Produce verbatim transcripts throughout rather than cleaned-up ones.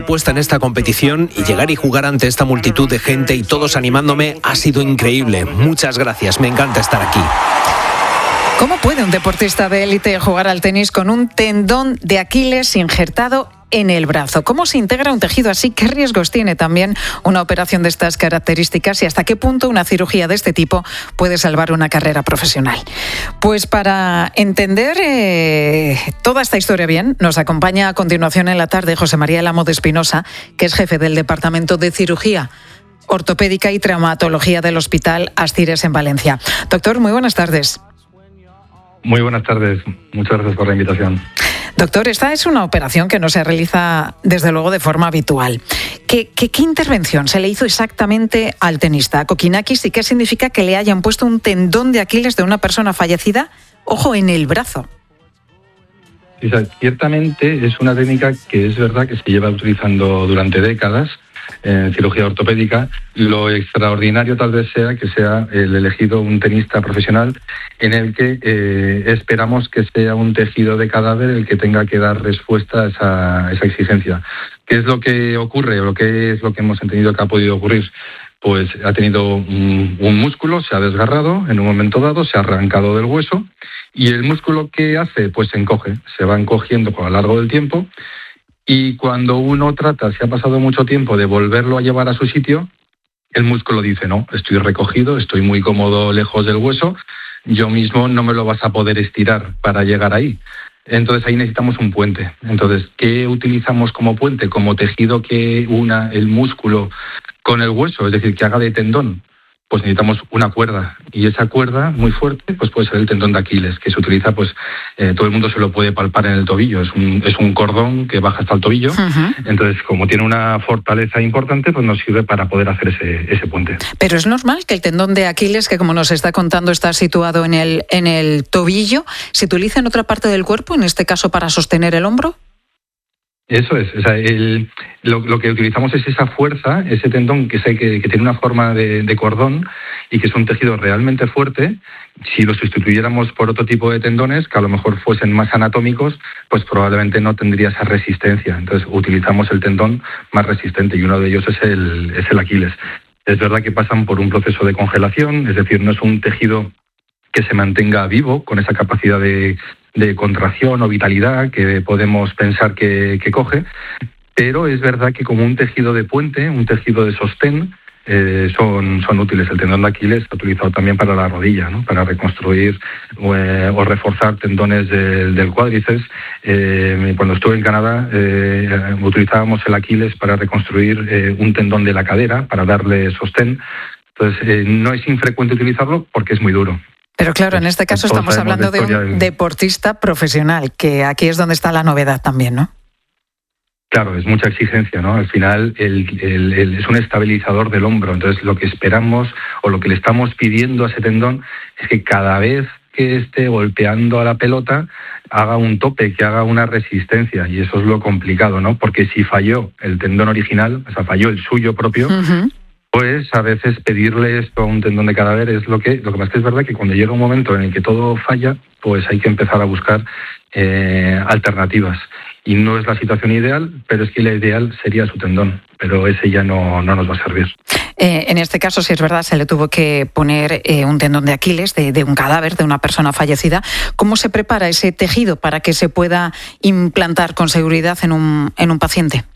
apuesta en esta competición y llegar y jugar ante esta multitud de gente y todos animándome ha sido increíble. Muchas gracias, me encanta estar aquí. ¿Cómo puede un deportista de élite jugar al tenis con un tendón de Aquiles injertado en el brazo? ¿Cómo se integra un tejido así? ¿Qué riesgos tiene también una operación de estas características? ¿Y hasta qué punto una cirugía de este tipo puede salvar una carrera profesional? Pues para entender eh, toda esta historia bien, nos acompaña a continuación en la tarde José María Lamo de Espinosa, que es jefe del Departamento de Cirugía Ortopédica y Traumatología del Hospital Astires en Valencia. Doctor, muy buenas tardes. Muy buenas tardes. Muchas gracias por la invitación. Doctor, esta es una operación que no se realiza, desde luego, de forma habitual. ¿Qué, qué, qué intervención se le hizo exactamente al tenista, a Kokkinakis, y qué significa que le hayan puesto un tendón de Aquiles de una persona fallecida, ojo, en el brazo? Sí, ciertamente es una técnica que es verdad que se lleva utilizando durante décadas en cirugía ortopédica. Lo extraordinario tal vez sea que sea el elegido un tenista profesional en el que eh, esperamos que sea un tejido de cadáver el que tenga que dar respuesta a esa, a esa exigencia. ¿Qué es lo que ocurre o qué es lo que hemos entendido que ha podido ocurrir? Pues ha tenido un, un músculo, se ha desgarrado en un momento dado, se ha arrancado del hueso y el músculo ¿qué hace? Pues se encoge, se va encogiendo a lo largo del tiempo. Y cuando uno trata, si ha pasado mucho tiempo, de volverlo a llevar a su sitio, el músculo dice, no, estoy recogido, estoy muy cómodo lejos del hueso, yo mismo no me lo vas a poder estirar para llegar ahí. Entonces ahí necesitamos un puente. Entonces, ¿qué utilizamos como puente? Como tejido que una el músculo con el hueso, es decir, que haga de tendón. Pues necesitamos una cuerda, y esa cuerda muy fuerte pues puede ser el tendón de Aquiles, que se utiliza, pues eh, todo el mundo se lo puede palpar en el tobillo, es un, es un cordón que baja hasta el tobillo. Uh-huh. Entonces, como tiene una fortaleza importante, pues nos sirve para poder hacer ese, ese puente. Pero es normal que el tendón de Aquiles, que como nos está contando está situado en el, en el tobillo, se utilice en otra parte del cuerpo, en este caso para sostener el hombro. Eso es, o sea, el, lo, lo que utilizamos es esa fuerza, ese tendón que, sé que, que tiene una forma de, de cordón y que es un tejido realmente fuerte. Si lo sustituyéramos por otro tipo de tendones, que a lo mejor fuesen más anatómicos, pues probablemente no tendría esa resistencia. Entonces utilizamos el tendón más resistente y uno de ellos es el, es el Aquiles. Es verdad que pasan por un proceso de congelación, es decir, no es un tejido que se mantenga vivo con esa capacidad de... de contracción o vitalidad que podemos pensar que, que coge, pero es verdad que como un tejido de puente, un tejido de sostén, eh, son, son útiles. El tendón de Aquiles se ha utilizado también para la rodilla, ¿no? Para reconstruir o, eh, o reforzar tendones de, del cuádriceps. Eh, cuando estuve en Canadá eh, utilizábamos el Aquiles para reconstruir eh, un tendón de la cadera, para darle sostén. Entonces eh, no es infrecuente utilizarlo porque es muy duro. Pero claro, en este caso estamos hablando de un deportista profesional, que aquí es donde está la novedad también, ¿no? Claro, es mucha exigencia, ¿no? Al final el, el, el, es un estabilizador del hombro, entonces lo que esperamos o lo que le estamos pidiendo a ese tendón es que cada vez que esté golpeando a la pelota haga un tope, que haga una resistencia, y eso es lo complicado, ¿no? Porque si falló el tendón original, o sea, falló el suyo propio, uh-huh. Pues a veces pedirle esto a un tendón de cadáver es lo que... Lo que pasa es que es verdad que cuando llega un momento en el que todo falla, pues hay que empezar a buscar eh, alternativas. Y no es la situación ideal, pero es que la ideal sería su tendón, pero ese ya no, no nos va a servir. Eh, en este caso, si es verdad, se le tuvo que poner eh, un tendón de Aquiles de, de un cadáver, de una persona fallecida. ¿Cómo se prepara ese tejido para que se pueda implantar con seguridad en un, en un paciente?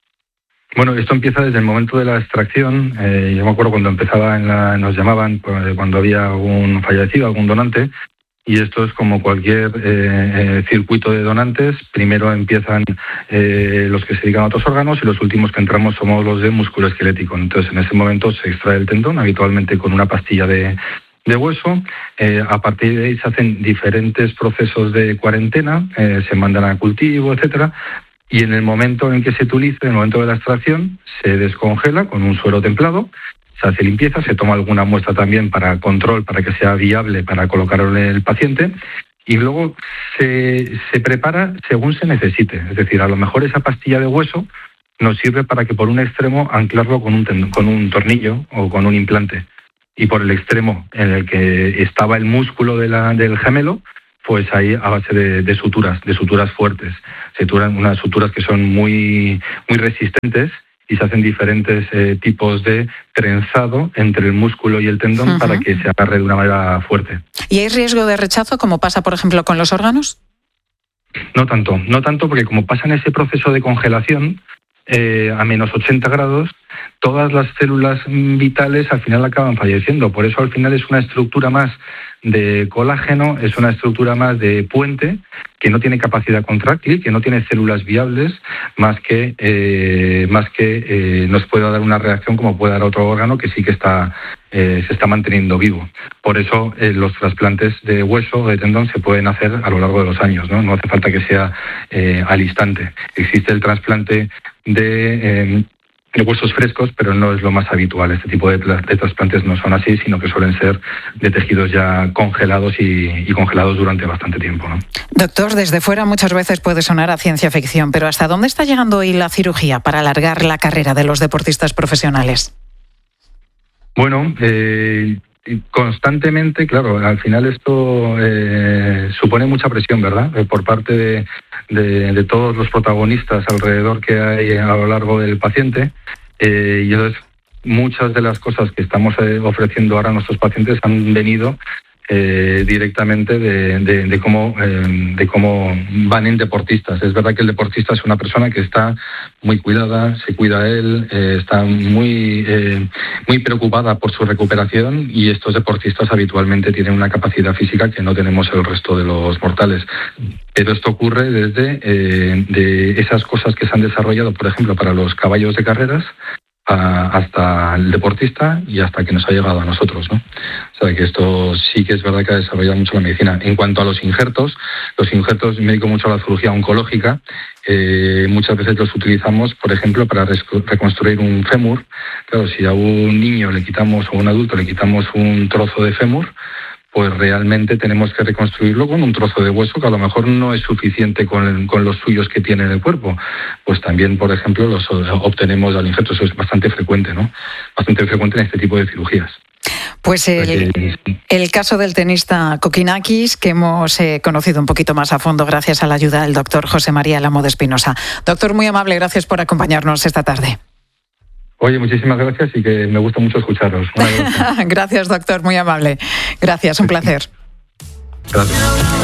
Bueno, esto empieza desde el momento de la extracción. Eh, yo me acuerdo cuando empezaba, en la, nos llamaban cuando había algún fallecido, algún donante, y esto es como cualquier eh, eh, circuito de donantes. Primero empiezan eh, los que se dedican a otros órganos y los últimos que entramos somos los de músculo esquelético. Entonces, en ese momento se extrae el tendón, habitualmente con una pastilla de, de hueso. Eh, a partir de ahí se hacen diferentes procesos de cuarentena, eh, se mandan a cultivo, etcétera. Y en el momento en que se utiliza, en el momento de la extracción, se descongela con un suero templado, se hace limpieza, se toma alguna muestra también para control, para que sea viable para colocarlo en el paciente, y luego se, se prepara según se necesite. Es decir, a lo mejor esa pastilla de hueso nos sirve para que por un extremo anclarlo con un, tendón, con un tornillo o con un implante, y por el extremo en el que estaba el músculo de la, del gemelo, pues ahí a base de, de suturas, de suturas fuertes, suturas, unas suturas que son muy, muy resistentes, y se hacen diferentes eh, tipos de trenzado entre el músculo y el tendón uh-huh. para que se agarre de una manera fuerte. ¿Y hay riesgo de rechazo, como pasa, por ejemplo, con los órganos? No tanto, no tanto porque como pasa en ese proceso de congelación, eh, a menos ochenta grados, todas las células vitales al final acaban falleciendo. Por eso al final es una estructura más de colágeno, es una estructura más de puente, que no tiene capacidad contráctil, que no tiene células viables, más que eh, más que eh, nos pueda dar una reacción como puede dar otro órgano que sí que está eh, se está manteniendo vivo. Por eso eh, los trasplantes de hueso o de tendón se pueden hacer a lo largo de los años, ¿no? No hace falta que sea eh, al instante. Existe el trasplante de eh, de huesos frescos, pero no es lo más habitual. Este tipo de, de trasplantes no son así, sino que suelen ser de tejidos ya congelados y, y congelados durante bastante tiempo, ¿no? Doctor, desde fuera muchas veces puede sonar a ciencia ficción, pero ¿hasta dónde está llegando hoy la cirugía para alargar la carrera de los deportistas profesionales? Bueno, eh, constantemente, claro, al final esto eh, supone mucha presión, ¿verdad? Eh, por parte de, de, de todos los protagonistas alrededor que hay a lo largo del paciente. Eh, y entonces muchas de las cosas que estamos eh, ofreciendo ahora a nuestros pacientes han venido eh, directamente de, de, de cómo eh, de cómo van en deportistas. Es verdad que el deportista es una persona que está muy cuidada, se cuida él, eh, está muy eh, muy preocupada por su recuperación, y estos deportistas habitualmente tienen una capacidad física que no tenemos el resto de los mortales. Pero esto ocurre desde eh, de esas cosas que se han desarrollado, por ejemplo, para los caballos de carreras, a, hasta el deportista y hasta que nos ha llegado a nosotros, ¿no? O sea, que esto sí que es verdad que ha desarrollado mucho la medicina. En cuanto a los injertos, los injertos, me dedico mucho a la cirugía oncológica. Eh, muchas veces los utilizamos, por ejemplo, para reconstruir un fémur. Claro, si a un niño le quitamos o a un adulto le quitamos un trozo de fémur, pues realmente tenemos que reconstruirlo con un trozo de hueso que a lo mejor no es suficiente con, con los suyos que tiene en el cuerpo. Pues también, por ejemplo, los obtenemos al injerto. Eso es bastante frecuente, ¿no? Bastante frecuente en este tipo de cirugías. Pues el, el caso del tenista Kokkinakis, que hemos eh, conocido un poquito más a fondo gracias a la ayuda del doctor José María Lamo de Espinosa. Doctor, muy amable, gracias por acompañarnos esta tarde. Oye, muchísimas gracias y que me gusta mucho escucharos. Gracias, doctor, muy amable. Gracias, un placer. Gracias.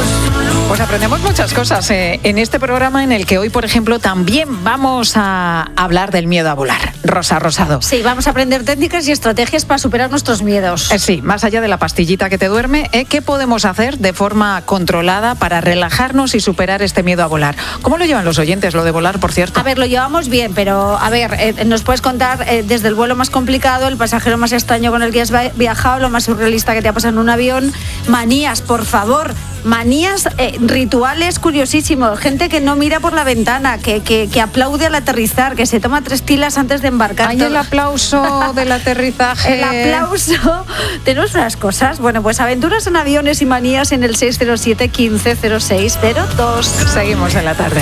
Pues aprendemos muchas cosas eh, en este programa, en el que hoy, por ejemplo, también vamos a hablar del miedo a volar. Rosa Rosado. Sí, vamos a aprender técnicas y estrategias para superar nuestros miedos. Eh, sí, más allá de la pastillita que te duerme, eh, ¿qué podemos hacer de forma controlada para relajarnos y superar este miedo a volar? ¿Cómo lo llevan los oyentes, lo de volar, por cierto? A ver, lo llevamos bien, pero a ver, eh, nos puedes contar eh, desde el vuelo más complicado, el pasajero más extraño con el que has viajado, lo más surrealista que te ha pasado en un avión, manías, por favor, manías, eh, rituales curiosísimos, gente que no mira por la ventana, que, que, que aplaude al aterrizar, que se toma tres tilas antes de embarcar. Hay el aplauso del aterrizaje. El aplauso. Tenemos unas cosas. Bueno, pues aventuras en aviones y manías en el seis cero siete, quince cero seis cero dos. Seguimos en la tarde.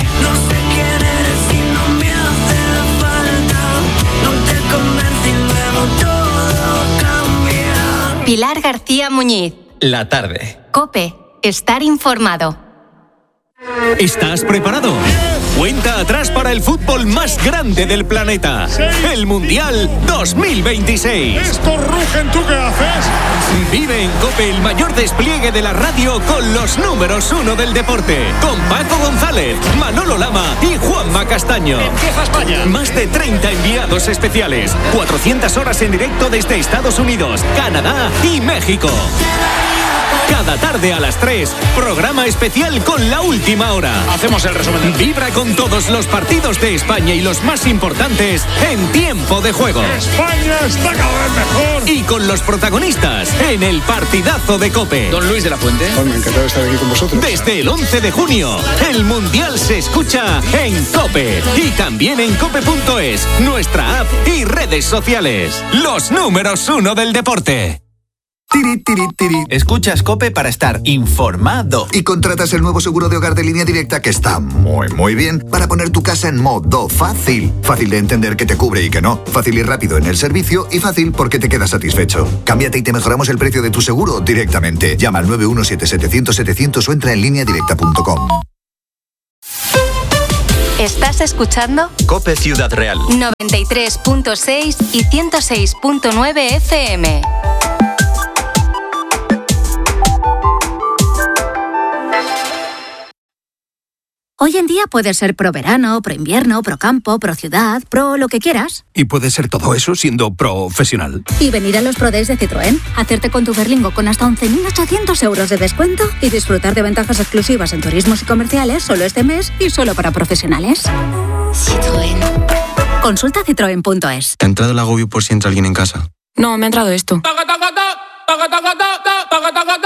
Pilar García Muñiz. La tarde. COPE. Estar informado. ¿Estás preparado? Cuenta atrás para el fútbol más grande del planeta. El Mundial dos mil veintiséis. ¡Esto rugen! ¿Tú qué haces? Vive en COPE el mayor despliegue de la radio con los números uno del deporte. Con Paco González, Manolo Lama y Juanma Castaño. Empieza España. Más de treinta enviados especiales. cuatrocientas horas en directo desde Estados Unidos, Canadá y México. Cada tarde a las tres, programa especial con la última hora. Hacemos el resumen. Vibra con todos los partidos de España y los más importantes en tiempo de juego. España está cada vez mejor. Y con los protagonistas en el partidazo de COPE. Don Luis de la Fuente. Bueno, encantado de estar aquí con vosotros. Desde el once de junio, el Mundial se escucha en COPE. Y también en cope punto es, nuestra app y redes sociales. Los números uno del deporte. Tiri, tiri, tiri. Escuchas COPE para estar informado. Y contratas el nuevo seguro de hogar de Línea Directa que está muy, muy bien para poner tu casa en modo fácil. Fácil de entender que te cubre y que no. Fácil y rápido en el servicio y fácil porque te quedas satisfecho. Cámbiate y te mejoramos el precio de tu seguro directamente. Llama al nueve uno siete setecientos setecientos o entra en línea directa punto com. ¿Estás escuchando? COPE Ciudad Real. noventa y tres punto seis y ciento seis punto nueve F M. Hoy en día puedes ser pro verano, pro invierno, pro campo, pro ciudad, pro lo que quieras. Y puedes ser todo eso siendo profesional. Y venir a los Pro Days de Citroën, hacerte con tu Berlingo con hasta once mil ochocientos euros de descuento y disfrutar de ventajas exclusivas en turismos y comerciales solo este mes y solo para profesionales. Citroën. Consulta citroen punto es. ¿Te ha entrado el agobio por si entra alguien en casa? No, me ha entrado esto.